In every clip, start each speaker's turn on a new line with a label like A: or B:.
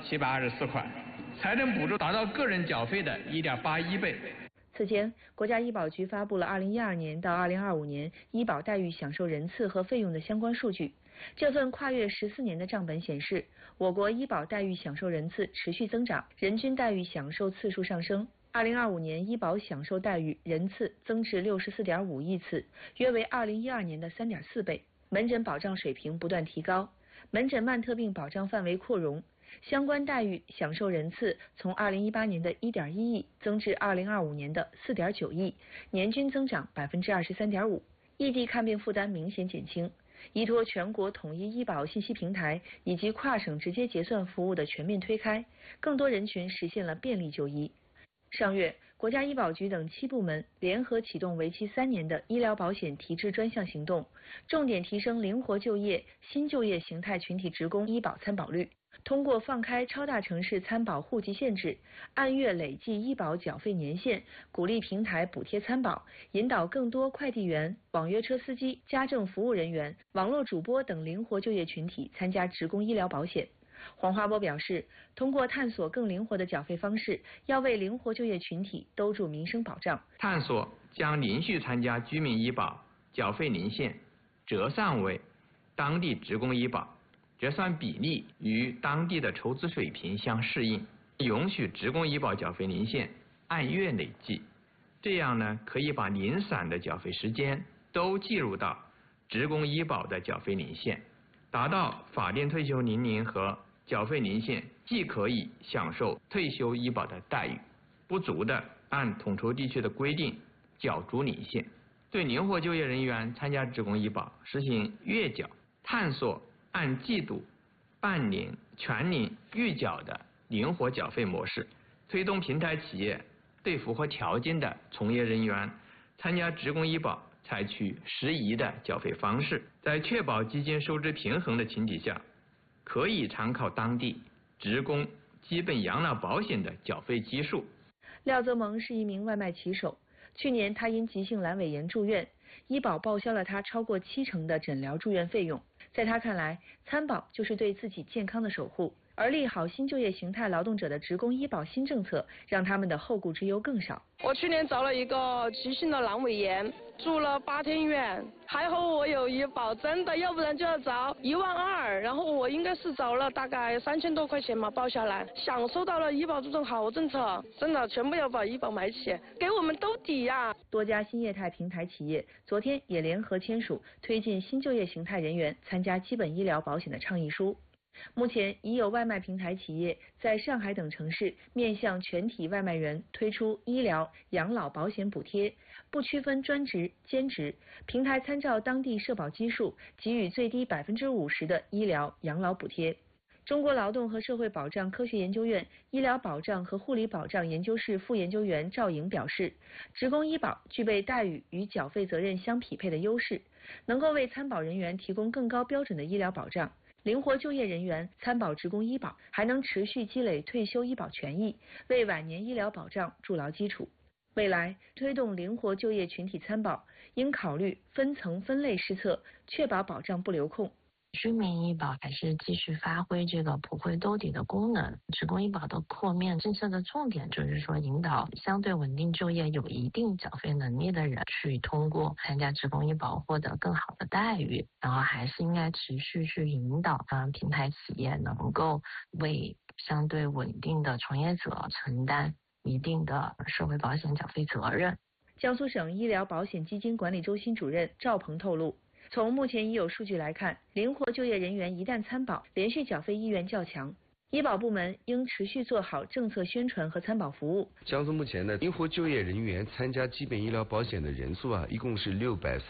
A: 724款，财政补助达到个人缴费的1.81倍。
B: 此前，国家医保局发布了2012年到2025年医保待遇享受人次和费用的相关数据。这份跨越14年的账本显示，我国医保待遇享受人次持续增长，人均待遇享受次数上升。2025年医保享受待遇人次增至64.5亿次，约为2012年的3.4倍。门诊保障水平不断提高，门诊慢特病保障范围扩容。相关待遇享受人次从2018年的1.1亿增至2025年的4.9亿，年均增长23.5%。异地看病负担明显减轻，依托全国统一医保信息平台以及跨省直接结算服务的全面推开，更多人群实现了便利就医。上月，国家医保局等7部门联合启动为期3年的医疗保险提质专项行动，重点提升灵活就业、新就业形态群体职工医保参保率。通过放开超大城市参保户籍限制，按月累计医保缴费年限，鼓励平台补贴参保，引导更多快递员、网约车司机、家政服务人员、网络主播等灵活就业群体参加职工医疗保险。黄华波表示，通过探索更灵活的缴费方式，要为灵活就业群体兜住民生保障。
A: 探索将连续参加居民医保缴费年限折算为当地职工医保，折算比例与当地的筹资水平相适应，允许职工医保缴费年限按月累计，这样呢可以把零散的缴费时间都计入到职工医保的缴费年限，达到法定退休年龄和缴费年限既可以享受退休医保的待遇，不足的按统筹地区的规定缴足年限。对灵活就业人员参加职工医保实行月缴，探索按季度、半年、全年预缴的灵活缴费模式，推动平台企业对符合条件的从业人员参加职工医保采取适宜的缴费方式，在确保基金收支平衡的前提下，可以参考当地职工基本养老保险的缴费基数。
B: 廖泽蒙是一名外卖骑手，去年他因急性阑尾炎住院，医保报销了他超过70%的诊疗住院费用。在他看来，参保就是对自己健康的守护。而利好新就业形态劳动者的职工医保新政策，让他们的后顾之忧更少。
C: 我去年遭了一个急性的阑尾炎，住了8天院，还好我有医保，真的，要不然就要遭12000，然后我应该是遭了大概3000多块钱嘛，报下来，享受到了医保这种好政策，真的全部要把医保买起，给我们兜底呀。
B: 多家新业态平台企业昨天也联合签署推进新就业形态人员参加基本医疗保险的倡议书。目前已有外卖平台企业在上海等城市面向全体外卖员推出医疗、养老保险补贴，不区分专职、兼职，平台参照当地社保基数，给予最低50%的医疗、养老补贴。中国劳动和社会保障科学研究院医疗保障和护理保障研究室副研究员赵颖表示，职工医保具备待遇与缴费责任相匹配的优势，能够为参保人员提供更高标准的医疗保障。灵活就业人员参保职工医保，还能持续积累退休医保权益，为晚年医疗保障筑牢基础。未来推动灵活就业群体参保，应考虑分层分类施策，确保保障不流控。
D: 居民医保还是继续发挥这个普惠兜底的功能。职工医保的扩面政策的重点就是说，引导相对稳定就业、有一定缴费能力的人去通过参加职工医保获得更好的待遇，然后还是应该持续去引导平台企业能够为相对稳定的从业者承担一定的社会保险缴费责任。
B: 江苏省医疗保险基金管理中心主任赵鹏透露，从目前已有数据来看，灵活就业人员一旦参保，连续缴费意愿较强。医保部门应持续做好政策宣传和参保服务。
E: 江苏目前呢，灵活就业人员参加基本医疗保险的人数一共是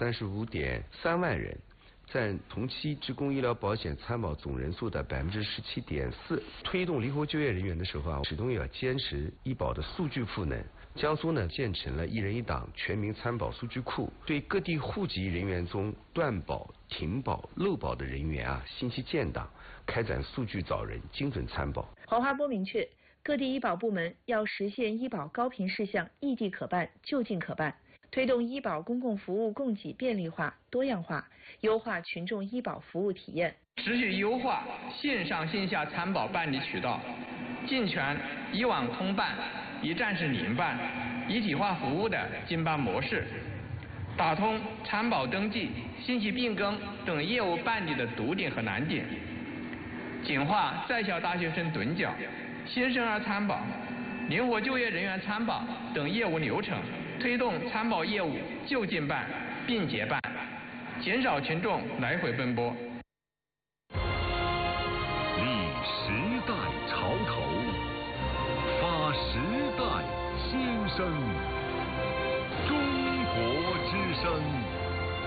E: 635.3万人，占同期职工医疗保险参保总人数的17.4%。推动灵活就业人员的时候始终要坚持医保的数据赋能。江苏呢建成了1人1档全民参保数据库，对各地户籍人员中断保、停保、漏保的人员信息建档，开展数据找人、精准参保。
B: 黄华波明确，各地医保部门要实现医保高频事项异地可办、就近可办，推动医保公共服务供给便利化、多样化，优化群众医保服务体验，
A: 持续优化线上线下参保办理渠道， 健全以往通办、一站式联办、一体化服务的经办模式，打通参保登记、信息变更等业务办理的堵点和难点，简化在校大学生趸缴、新生儿参保、灵活就业人员参保等业务流程，推动参保业务就近办、并结办，减少群众来回奔波。
F: 立时代潮头，发时代先声。